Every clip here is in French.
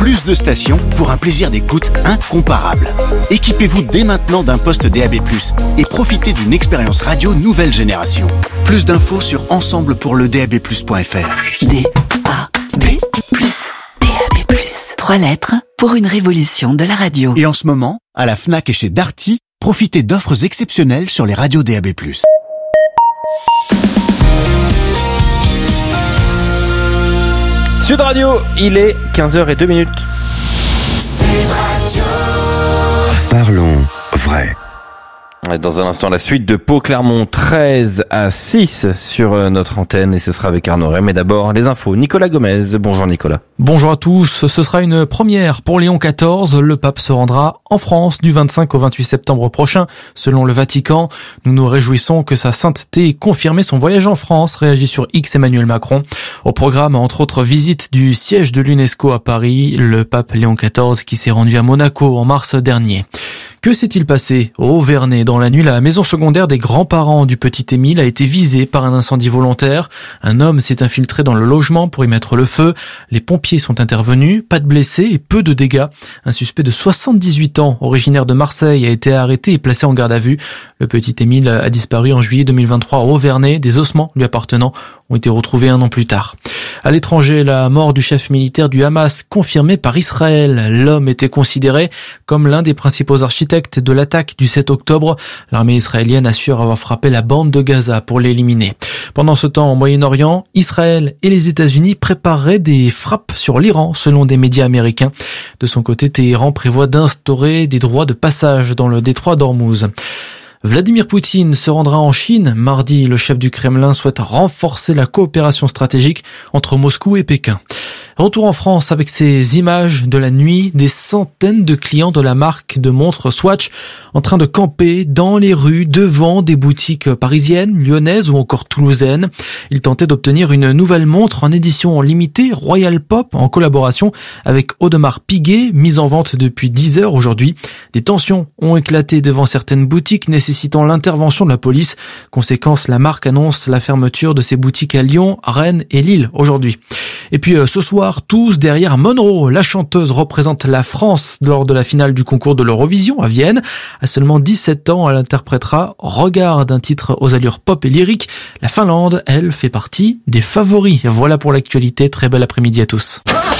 plus de stations pour un plaisir d'écoute incomparable. Équipez-vous dès maintenant d'un poste DAB+, et profitez d'une expérience radio nouvelle génération. Plus d'infos sur ensemblepourledab+.fr. DAB+, DAB+. 3 lettres pour une révolution de la radio. Et en ce moment, à la Fnac et chez Darty, profitez d'offres exceptionnelles sur les radios DAB+. Sud Radio, il est 15h02. Sud Radio. Parlons vrai. Dans un instant, la suite de Pau-Clermont 13-6 sur notre antenne, et ce sera avec Arnaud Rey. Mais d'abord, les infos. Nicolas Gomez. Bonjour Nicolas. Bonjour à tous. Ce sera une première pour Léon XIV. Le pape se rendra en France du 25 au 28 septembre prochain, selon le Vatican. Nous nous réjouissons que sa sainteté ait confirmé son voyage en France, réagit sur X Emmanuel Macron. Au programme, entre autres, visite du siège de l'UNESCO à Paris, le pape Léon XIV qui s'est rendu à Monaco en mars dernier. Que s'est-il passé au Vernet? Dans la nuit, la maison secondaire des grands-parents du petit Émile a été visée par un incendie volontaire. Un homme s'est infiltré dans le logement pour y mettre le feu. Les pompiers sont intervenus, pas de blessés et peu de dégâts. Un suspect de 78 ans, originaire de Marseille, a été arrêté et placé en garde à vue. Le petit Émile a disparu en juillet 2023 au Vernet. Des ossements lui appartenant ont été retrouvés un an plus tard. À l'étranger, la mort du chef militaire du Hamas confirmée par Israël. L'homme était considéré comme l'un des principaux architectes de l'attaque du 7 octobre. L'armée israélienne assure avoir frappé la bande de Gaza pour l'éliminer. Pendant ce temps, au Moyen-Orient, Israël et les États-Unis prépareraient des frappes sur l'Iran, selon des médias américains. De son côté, Téhéran prévoit d'instaurer des droits de passage dans le détroit d'Ormuz. Vladimir Poutine se rendra en Chine. Mardi, le chef du Kremlin souhaite renforcer la coopération stratégique entre Moscou et Pékin. Retour en France avec ces images de la nuit, des centaines de clients de la marque de montres Swatch en train de camper dans les rues devant des boutiques parisiennes, lyonnaises ou encore toulousaines. Ils tentaient d'obtenir une nouvelle montre en édition limitée Royal Pop en collaboration avec Audemars Piguet, mise en vente depuis 10 heures aujourd'hui. Des tensions ont éclaté devant certaines boutiques nécessitant l'intervention de la police. Conséquence, la marque annonce la fermeture de ses boutiques à Lyon, Rennes et Lille aujourd'hui. Et puis ce soir, tous derrière Monroe. La chanteuse représente la France lors de la finale du concours de l'Eurovision à Vienne. À seulement 17 ans, elle interprétera Regarde, un titre aux allures pop et lyriques. La Finlande, elle, fait partie des favoris. Voilà pour l'actualité. Très bel après-midi à tous.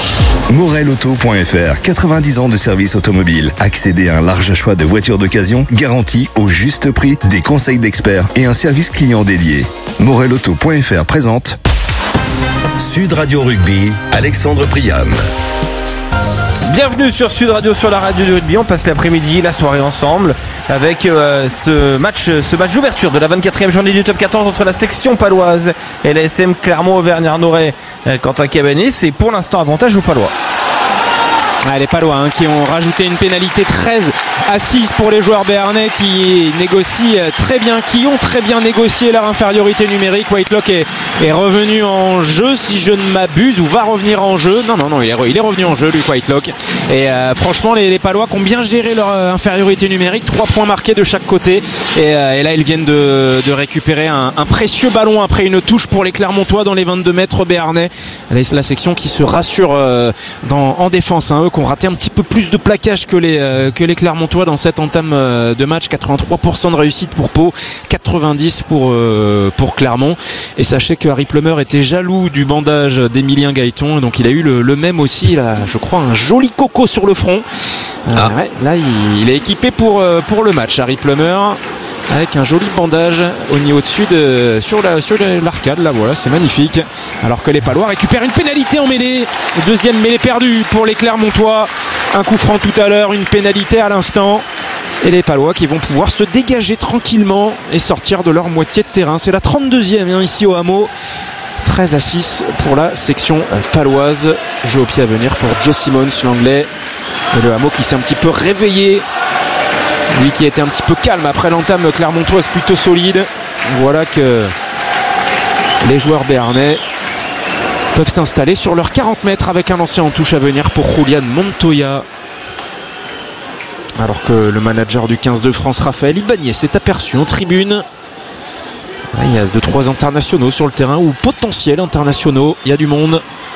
Morelauto.fr, 90 ans de service automobile. Accédez à un large choix de voitures d'occasion, garanties au juste prix, des conseils d'experts et un service client dédié. Morelauto.fr présente Sud Radio Rugby, Alexandre Priam. Bienvenue sur Sud Radio, sur la radio du rugby. On passe l'après-midi, la soirée ensemble avec ce match d'ouverture de la 24e journée du top 14 entre la section paloise et la SM Clermont-Auvergne. Arnaud Rey, Quentin Cabanis, c'est pour l'instant avantage aux Palois. Les Palois qui ont rajouté une pénalité 13-6 pour les joueurs béarnais qui négocient très bien, qui ont très bien négocié leur infériorité numérique. Whitelock est revenu en jeu, si je ne m'abuse, ou va revenir en jeu. Non, il est revenu en jeu, lui, Whitelock. Et franchement, les Palois qui ont bien géré leur infériorité numérique, 3 points marqués de chaque côté. Et là, ils viennent de récupérer un précieux ballon après une touche pour les Clermontois dans les 22 mètres béarnais. C'est la section qui se rassure en défense, eux qui ont raté un petit peu plus de plaquage que les Clermontois dans cette entame de match. 83% de réussite pour Pau, 90% pour Clermont. Et sachez que Harry Plummer était jaloux du bandage d'Emilien Gaëton, donc il a eu le même aussi. Il a, je crois, un joli coco sur le front. Ouais, là il est équipé pour le match, Harry Plummer, avec un joli bandage au niveau dessus sur l'arcade. Là, voilà, c'est magnifique. Alors que les Palois récupèrent une pénalité en mêlée. Deuxième mêlée perdue pour les Clermontois. Un coup franc tout à l'heure, une pénalité à l'instant. Et les Palois qui vont pouvoir se dégager tranquillement et sortir de leur moitié de terrain. C'est la 32e ici au Hameau. 13-6 pour la section paloise. Jeu au pied à venir pour Joe Simmons, l'anglais. Et le Hameau qui s'est un petit peu réveillé. Lui qui était un petit peu calme après l'entame clermontoise plutôt solide. Voilà que les joueurs béarnais peuvent s'installer sur leurs 40 mètres avec un lancé en touche à venir pour Julian Montoya. Alors que le manager du 15 de France, Raphaël Ibanez, s'est aperçu en tribune. Il y a 2-3 internationaux sur le terrain, ou potentiels internationaux. Il y a du monde.